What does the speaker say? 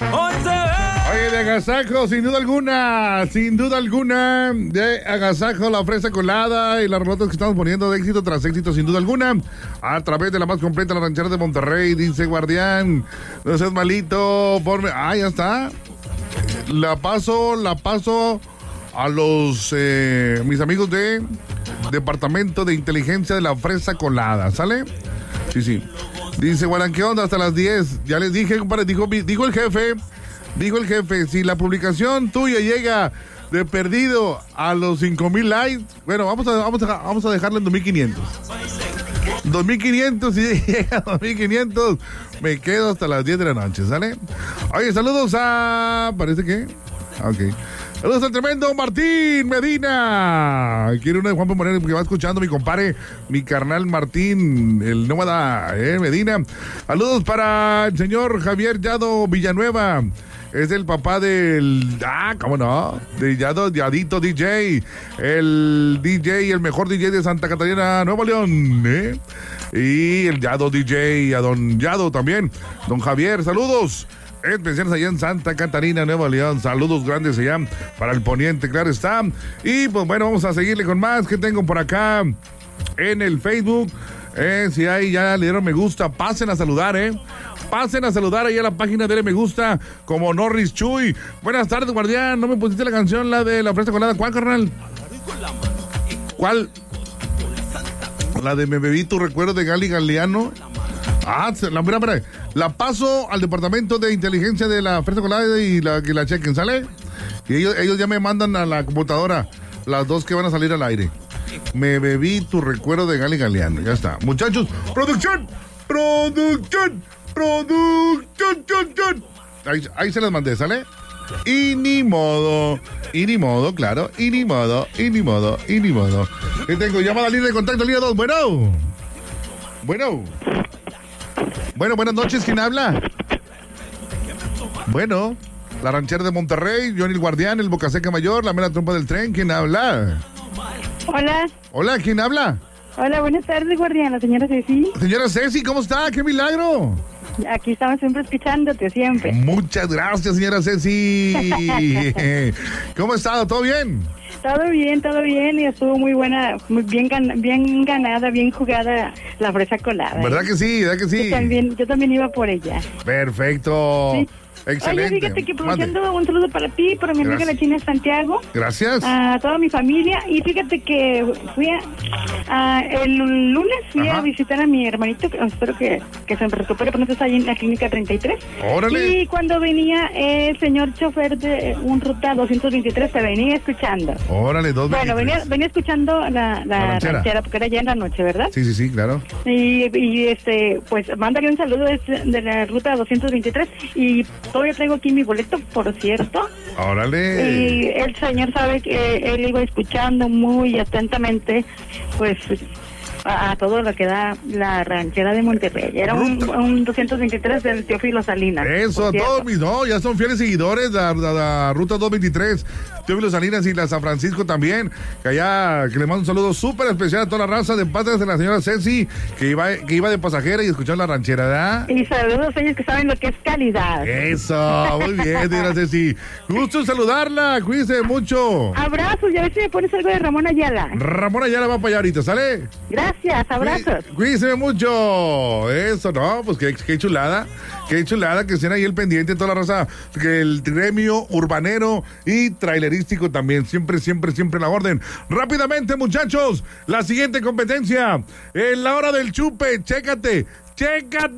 Oye, de agasajo, sin duda alguna, de agasajo, la fresa colada y las rolotas que estamos poniendo de éxito tras éxito, sin duda alguna, a través de la más completa, la ranchera de Monterrey, dice Guardián, no seas malito, ponme, ya está, la paso a los, mis amigos de Departamento de Inteligencia de la Fresa Colada, ¿sale? Sí. Dice, Guarán, ¿qué onda? Hasta las 10. Ya les dije, compadre, dijo el jefe, si la publicación tuya llega de perdido a los 5,000 likes, bueno, vamos a dejarlo en 2,500. 2,500, si llega a 2,500, me quedo hasta las 10 de la noche, ¿sale? Oye, saludos parece que... Ok. Saludos al tremendo Martín Medina. Quiero una de Juan Moreno porque va escuchando mi compadre, mi carnal Martín, el nómada Medina. Saludos para el señor Javier Yado Villanueva. Es el papá del... ¿cómo no? De Yadito DJ. El DJ, el mejor DJ de Santa Catarina, Nuevo León. Y el Yado DJ, a don Yado también. Don Javier, saludos. Especiales allá en Santa Catarina, Nuevo León. Saludos grandes allá para el poniente, claro está. Y pues bueno, vamos a seguirle con más que tengo por acá en el Facebook. Si ahí ya le dieron me gusta, pasen a saludar, Pasen a saludar ahí a la página de me gusta como Norris Chuy. Buenas tardes, Guardián. ¿No me pusiste la canción, la de la fresa colada? ¿Cuál, carnal? ¿Cuál? La de Me bebí tu recuerdo de Gali Galeano. La paso al Departamento de Inteligencia de la Fresa Colada y que la chequen, ¿sale? Y ellos ya me mandan a la computadora las dos que van a salir al aire. Me bebí tu recuerdo de Gali Galeano. Ya está. Muchachos, producción. Ahí se las mandé, ¿sale? Y ni modo, claro. Y ni modo. ¿Qué tengo? Llamada libre de contacto, línea 2. Bueno, buenas noches, ¿quién habla? Bueno, la ranchera de Monterrey, Johnny el Guardián, el Bocaseca Mayor, la mera trompa del tren, ¿quién habla? Hola, ¿quién habla? Hola, buenas tardes, Guardián, la señora Ceci. Señora Ceci, ¿cómo está? ¡Qué milagro! Aquí estamos siempre escuchándote, siempre. Muchas gracias, señora Ceci. ¿Cómo ha estado? ¿Todo bien? Todo bien, y estuvo muy buena, muy bien ganada, bien jugada la fresa colada. ¿Verdad que sí? Yo también iba por ella. Perfecto. Sí. Excelente. Oye, fíjate que produciendo un saludo para ti, para mi amiga la China Santiago. Gracias. A toda mi familia. Y fíjate que fui el lunes fui a visitar a mi hermanito, que espero que se recupere, pero no está ahí en la clínica 33. ¡Órale! Y cuando venía el señor chofer de un ruta 223, te venía escuchando. ¡Órale! Bueno, venía escuchando la ranchera, porque era ya en la noche, ¿verdad? Sí, claro. Y pues mándale un saludo de la ruta 223 y todavía traigo aquí mi boleto, por cierto. ¡Órale! Y el señor sabe que él iba escuchando muy atentamente, pues, a todo lo que da la ranchera de Monterrey. Era un 223 del Teófilo Salinas. Eso, a todos ya son fieles seguidores de la ruta 223. Teófilo Salinas y la San Francisco también. Que le mando un saludo súper especial a toda la raza de parte de la señora Ceci, que iba de pasajera y escuchó la ranchera, ¿verdad? Y saludos a ellos que saben lo que es calidad. Eso, muy bien, señora Ceci. Gusto en saludarla, cuídese mucho. Abrazos, y a ver si me pones algo de Ramón Ayala. Ramón Ayala va para allá ahorita, ¿sale? Gracias, abrazos. Cuídese mucho. Eso, no, pues qué chulada. Qué chulada que estén ahí el pendiente, toda la raza, que el gremio urbanero y trailerístico también, siempre la orden. Rápidamente, muchachos, la siguiente competencia, en la hora del chupe, chécate.